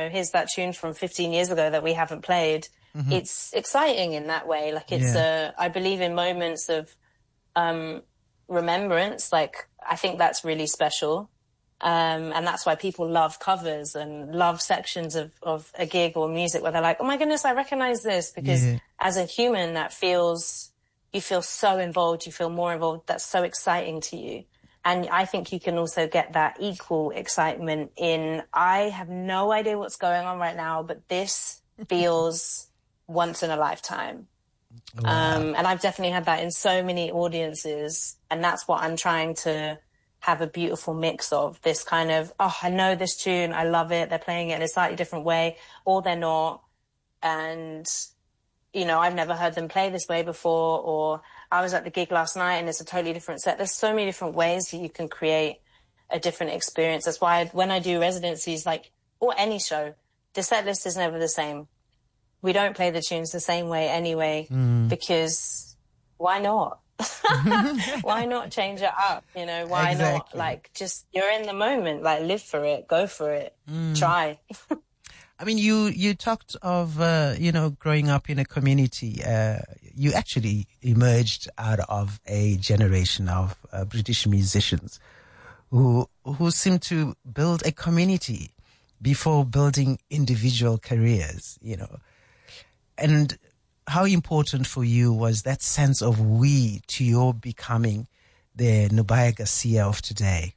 here's that tune from 15 years ago that we haven't played. It's exciting in that way. Like I believe in moments of remembrance. Like, I think that's really special. And that's why people love covers and love sections of a gig or music where they're like, oh my goodness, I recognize this. Because as a human, you feel so involved, you feel more involved. That's so exciting to you. And I think you can also get that equal excitement in, I have no idea what's going on right now, but this feels once in a lifetime. Wow. And I've definitely had that in so many audiences. And that's what I'm trying to have a beautiful mix of, this kind of, oh, I know this tune, I love it, they're playing it in a slightly different way, or they're not. And, I've never heard them play this way before, or I was at the gig last night and it's a totally different set. There's so many different ways that you can create a different experience. That's why when I do residencies, or any show, the set list is never the same. We don't play the tunes the same way anyway, because why not? Why not change it up? Why Exactly. not? Just, you're in the moment, live for it, go for it, try. I mean, you talked of, growing up in a community. You actually emerged out of a generation of British musicians who seemed to build a community before building individual careers, And how important for you was that sense of we to your becoming the Nubia Garcia of today?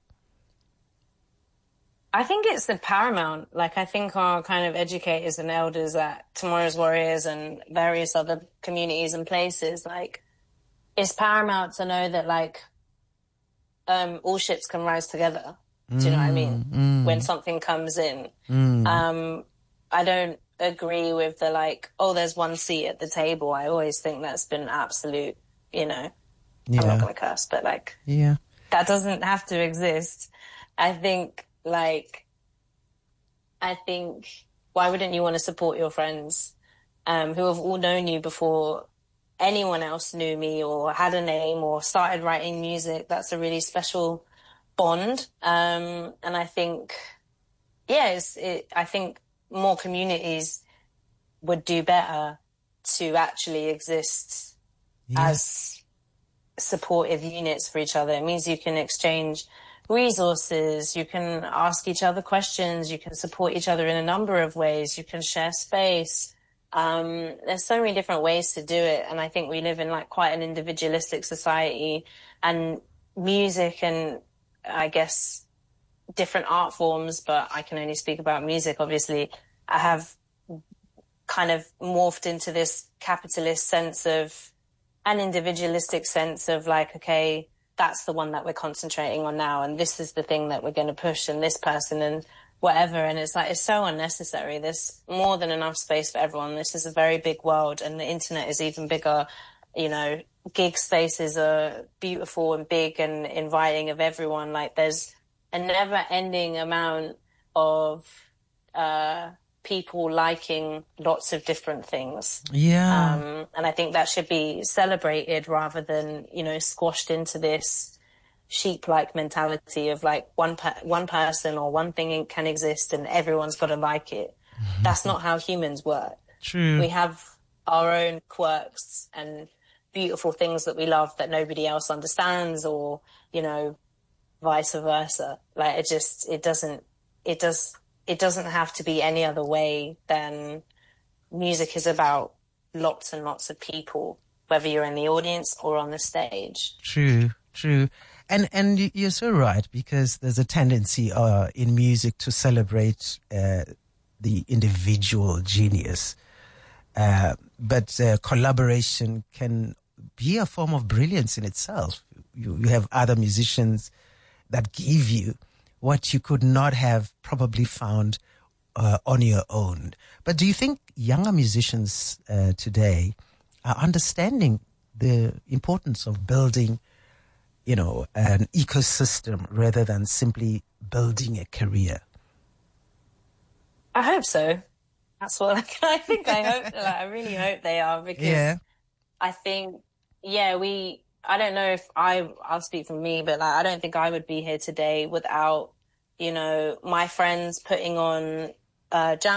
I think it's the paramount. I think our kind of educators and elders at Tomorrow's Warriors and various other communities and places, it's paramount to know that, all ships can rise together. Do you know what I mean? When something comes in. I don't agree with the, there's one seat at the table. I always think that's been absolute, I'm not going to curse, but, that doesn't have to exist. I think, why wouldn't you want to support your friends who have all known you before anyone else knew me or had a name or started writing music? That's a really special bond. And I think, I think more communities would do better to actually exist as supportive units for each other. It means you can exchange resources, you can ask each other questions, you can support each other in a number of ways, you can share space. There's so many different ways to do it, and I think we live in quite an individualistic society, and music and I guess different art forms, but I can only speak about music obviously, I have kind of morphed into this capitalist sense of an individualistic sense of okay, that's the one that we're concentrating on now, and this is the thing that we're going to push, and this person and whatever. And it's it's so unnecessary. There's more than enough space for everyone. This is a very big world, and the internet is even bigger. Gig spaces are beautiful and big and inviting of everyone. There's a never-ending amount of people liking lots of different things. Yeah. And I think that should be celebrated rather than, squashed into this sheep-like mentality of one person or one thing can exist and everyone's got to like it. That's not how humans work. True. We have our own quirks and beautiful things that we love that nobody else understands, or, vice versa. It doesn't have to be any other way than music is about lots and lots of people, whether you're in the audience or on the stage. True. And you're so right, because there's a tendency in music to celebrate the individual genius. But collaboration can be a form of brilliance in itself. You have other musicians that give you what you could not have probably found on your own. But do you think younger musicians today are understanding the importance of building, an ecosystem rather than simply building a career? I hope so. That's what I think. I hope. I really hope they are, because I think, I don't know if I'll speak for me, but I don't think I would be here today without, my friends putting on jam